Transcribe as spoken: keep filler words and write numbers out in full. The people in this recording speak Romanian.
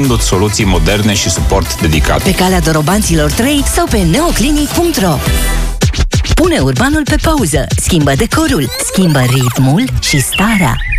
soluții moderne și suport dedicat. Pe calea dorobanților trei sau pe neoclinic punct ro. Pune urbanul pe pauză, schimbă decorul, schimbă ritmul și starea.